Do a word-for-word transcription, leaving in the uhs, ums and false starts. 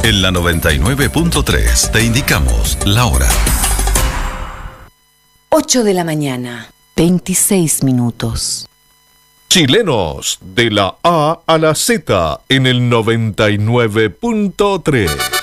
En la noventa y nueve punto tres te indicamos la hora. ocho de la mañana, veintiséis minutos. Chilenos, de la A a la Z, en el noventa y nueve punto tres.